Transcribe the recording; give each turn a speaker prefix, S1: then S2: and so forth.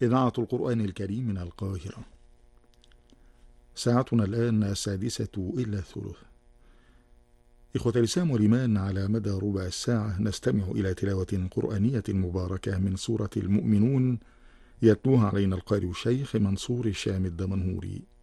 S1: إذاعة القرآن الكريم من القاهرة. ساعتنا الآن 6:06. إخوة الإسلام والإيمان، على مدى ربع الساعة نستمع إلى تلاوة قرآنية مباركة من سورة المؤمنون، يتلوها علينا القارئ الشيخ منصور الشام الدمنهوري.